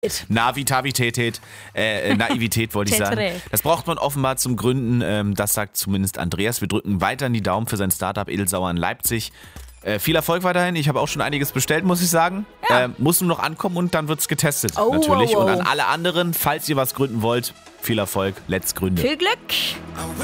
Naivität wollte ich sagen. Das braucht man offenbar zum Gründen, das sagt zumindest Andreas. Wir drücken weiterhin die Daumen für sein Startup Edelsauer in Leipzig. Viel Erfolg weiterhin. Ich habe auch schon einiges bestellt, muss ich sagen. Ja. Muss nur noch ankommen und dann wird's getestet, natürlich. Und an alle anderen, falls ihr was gründen wollt, viel Erfolg, let's gründen. Viel Glück.